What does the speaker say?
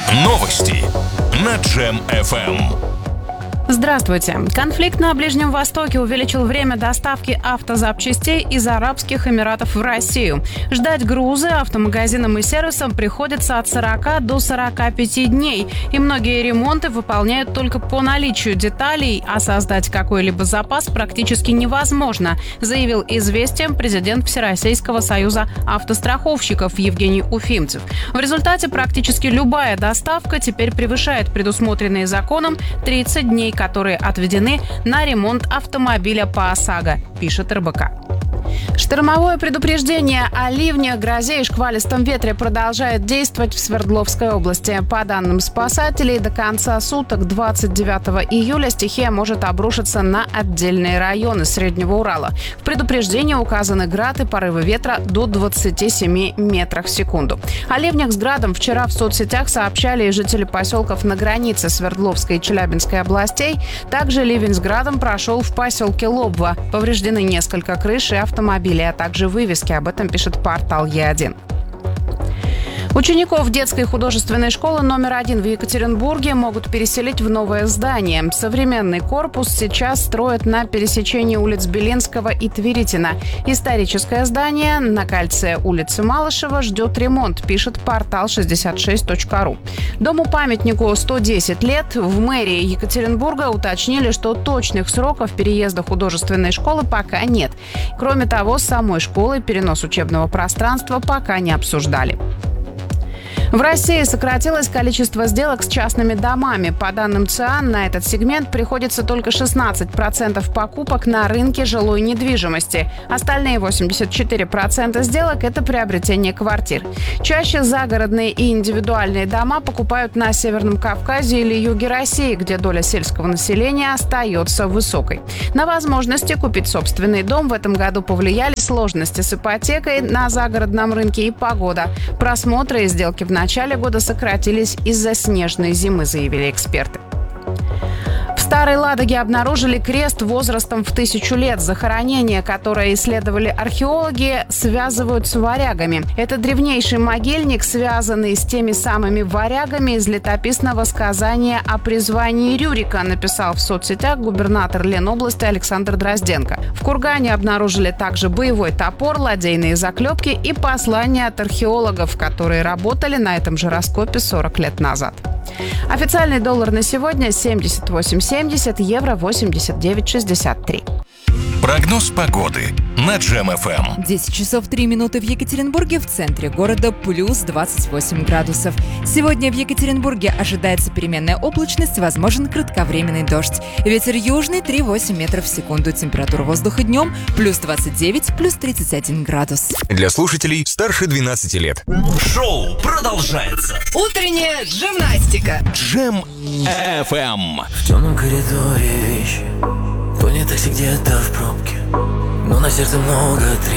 Новости на Джем FM. Здравствуйте. Конфликт на Ближнем Востоке увеличил время доставки автозапчастей из Арабских Эмиратов в Россию. Ждать грузы автомагазинам и сервисам приходится от 40 до 45 дней. И многие ремонты выполняют только по наличию деталей, а создать какой-либо запас практически невозможно, заявил «Известиям» президент Всероссийского союза автостраховщиков Евгений Уфимцев. В результате практически любая доставка теперь превышает предусмотренные законом 30 дней, которые отведены на ремонт автомобиля по ОСАГО, пишет РБК. Штормовое предупреждение о ливне, грозе и шквалистом ветре продолжает действовать в Свердловской области. По данным спасателей, до конца суток 29 июля стихия может обрушиться на отдельные районы Среднего Урала. В предупреждении указаны град и порывы ветра до 27 метров в секунду. О ливнях с градом вчера в соцсетях сообщали и жители поселков на границе Свердловской и Челябинской областей. Также ливень с градом прошел в поселке Лобва. Повреждены несколько крыш и автомобилей, а также вывески. Об этом пишет портал Е1. Учеников детской художественной школы номер 1 в Екатеринбурге могут переселить в новое здание. Современный корпус сейчас строят на пересечении улиц Белинского и Тверитина. Историческое здание на кольце улицы Малышева ждет ремонт, пишет портал 66.ru. Дому-памятнику 110 лет. В мэрии Екатеринбурга уточнили, что точных сроков переезда художественной школы пока нет. Кроме того, с самой школой перенос учебного пространства пока не обсуждали. В России сократилось количество сделок с частными домами. По данным ЦИАН, на этот сегмент приходится только 16% покупок на рынке жилой недвижимости. Остальные 84% сделок – это приобретение квартир. Чаще загородные и индивидуальные дома покупают на Северном Кавказе или юге России, где доля сельского населения остается высокой. На возможности купить собственный дом в этом году повлияли сложности с ипотекой на загородном рынке и погода. Просмотры и сделки в начале года сократились из-за снежной зимы, заявили эксперты. В Старой Ладоге обнаружили крест возрастом в 1000 лет. Захоронение, которое исследовали археологи, связывают с варягами. Это древнейший могильник, связанный с теми самыми варягами из летописного сказания о призвании Рюрика, написал в соцсетях губернатор Ленобласти Александр Дрозденко. В кургане обнаружили также боевой топор, ладейные заклепки и послания от археологов, которые работали на этом же раскопе 40 лет назад. Официальный доллар на сегодня 78.70, евро 89.63. Прогноз погоды на Джем FM. 10 часов 3 минуты в Екатеринбурге, в центре города плюс 28 градусов. Сегодня в Екатеринбурге ожидается переменная облачность, возможен кратковременный дождь. Ветер южный 3,8 метров в секунду. Температура воздуха днем плюс 29, плюс 31 градус. Для слушателей старше 12 лет. Шоу продолжается. Утренняя гимнастика. Джем FM. В темном коридоре вещи, то не такси где-то в пробке, но на сердце много трещин.